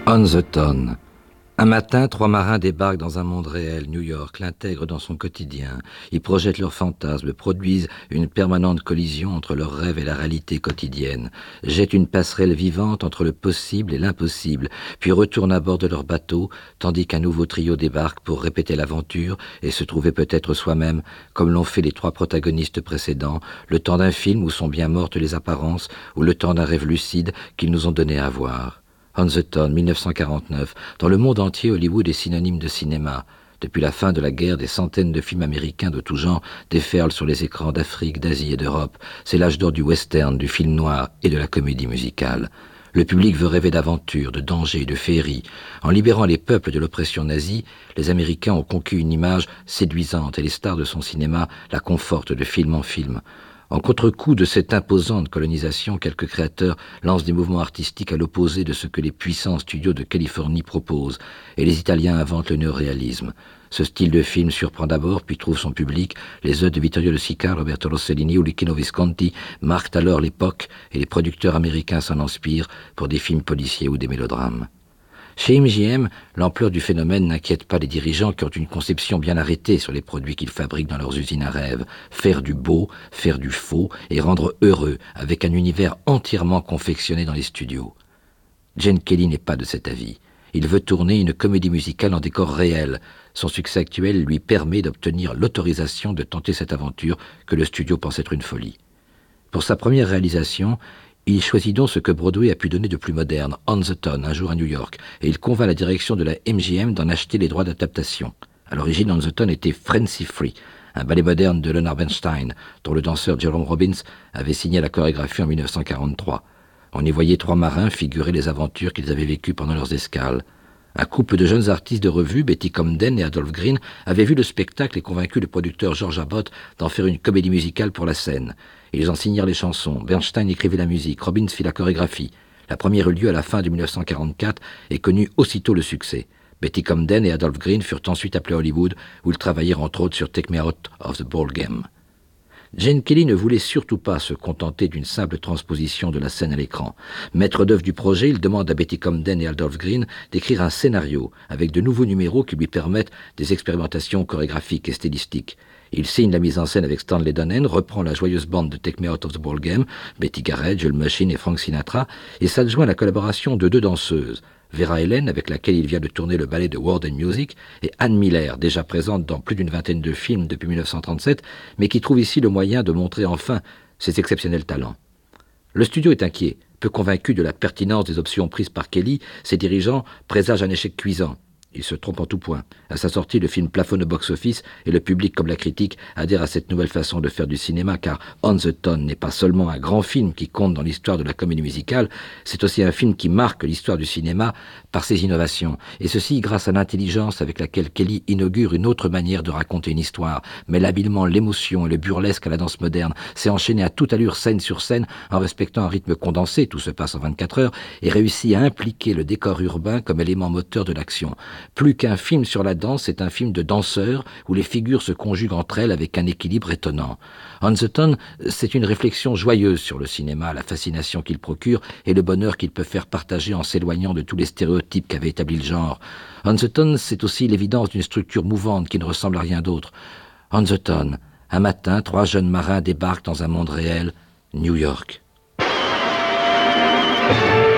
On the Ton. Un matin, 3 marins débarquent dans un monde réel. New York l'intègre dans son quotidien. Ils projettent leurs fantasmes, produisent une permanente collision entre leurs rêves et la réalité quotidienne, jettent une passerelle vivante entre le possible et l'impossible, puis retournent à bord de leur bateau, tandis qu'un nouveau trio débarque pour répéter l'aventure et se trouver peut-être soi-même, comme l'ont fait les 3 protagonistes précédents, le temps d'un film où sont bien mortes les apparences, ou le temps d'un rêve lucide qu'ils nous ont donné à voir. On the Ton, 1949. Dans le monde entier, Hollywood est synonyme de cinéma. Depuis la fin de la guerre, des centaines de films américains de tout genre déferlent sur les écrans d'Afrique, d'Asie et d'Europe. C'est l'âge d'or du western, du film noir et de la comédie musicale. Le public veut rêver d'aventure, de danger, de féerie. En libérant les peuples de l'oppression nazie, les Américains ont conquis une image séduisante et les stars de son cinéma la confortent de film en film. En contre-coup de cette imposante colonisation, quelques créateurs lancent des mouvements artistiques à l'opposé de ce que les puissants studios de Californie proposent, et les Italiens inventent le néoréalisme. Ce style de film surprend d'abord, puis trouve son public. Les œuvres de Vittorio De Sica, Roberto Rossellini ou Luchino Visconti marquent alors l'époque, et les producteurs américains s'en inspirent pour des films policiers ou des mélodrames. Chez MGM, l'ampleur du phénomène n'inquiète pas les dirigeants qui ont une conception bien arrêtée sur les produits qu'ils fabriquent dans leurs usines à rêve. Faire du beau, faire du faux et rendre heureux avec un univers entièrement confectionné dans les studios. Gene Kelly n'est pas de cet avis. Il veut tourner une comédie musicale en décor réel. Son succès actuel lui permet d'obtenir l'autorisation de tenter cette aventure que le studio pense être une folie. Pour sa première réalisation, il choisit donc ce que Broadway a pu donner de plus moderne, On the Ton, un jour à New York, et il convainc la direction de la MGM d'en acheter les droits d'adaptation. À l'origine, On the Ton était Frenzy Free, un ballet moderne de Leonard Bernstein, dont le danseur Jerome Robbins avait signé la chorégraphie en 1943. On y voyait 3 marins figurer les aventures qu'ils avaient vécues pendant leurs escales. Un couple de jeunes artistes de revue, Betty Comden et Adolph Green, avaient vu le spectacle et convaincu le producteur George Abbott d'en faire une comédie musicale pour la scène. Ils en signèrent les chansons. Bernstein écrivait la musique, Robbins fit la chorégraphie. La première eut lieu à la fin de 1944 et connut aussitôt le succès. Betty Comden et Adolph Green furent ensuite appelés à Hollywood, où ils travaillèrent entre autres sur Take Me Out of the Ball Game. Gene Kelly ne voulait surtout pas se contenter d'une simple transposition de la scène à l'écran. Maître d'œuvre du projet, il demande à Betty Comden et Adolph Green d'écrire un scénario avec de nouveaux numéros qui lui permettent des expérimentations chorégraphiques et stylistiques. Il signe la mise en scène avec Stanley Donen, reprend la joyeuse bande de Take Me Out of the Ball Game, Betty Garrett, Joel Machine et Frank Sinatra, et s'adjoint la collaboration de 2 danseuses, Vera Ellen, avec laquelle il vient de tourner le ballet de Word and Music, et Anne Miller, déjà présente dans plus d'une vingtaine de films depuis 1937, mais qui trouve ici le moyen de montrer enfin ses exceptionnels talents. Le studio est inquiet, peu convaincu de la pertinence des options prises par Kelly, ses dirigeants présagent un échec cuisant. Il se trompe en tout point. À sa sortie, le film plafonne au box-office et le public comme la critique adhère à cette nouvelle façon de faire du cinéma, car On the Ton n'est pas seulement un grand film qui compte dans l'histoire de la comédie musicale, c'est aussi un film qui marque l'histoire du cinéma par ses innovations, et ceci grâce à l'intelligence avec laquelle Kelly inaugure une autre manière de raconter une histoire, mêle habilement l'émotion et le burlesque à la danse moderne, s'est enchaîné à toute allure scène sur scène en respectant un rythme condensé, tout se passe en 24 heures, et réussit à impliquer le décor urbain comme élément moteur de l'action. Plus qu'un film sur la danse, c'est un film de danseurs où les figures se conjuguent entre elles avec un équilibre étonnant. On the Ton, c'est une réflexion joyeuse sur le cinéma, la fascination qu'il procure et le bonheur qu'il peut faire partager en s'éloignant de tous les stéréotypes qu'avait établi le genre. On the Ton, c'est aussi l'évidence d'une structure mouvante qui ne ressemble à rien d'autre. On the Ton, un matin, 3 jeunes marins débarquent dans un monde réel, New York.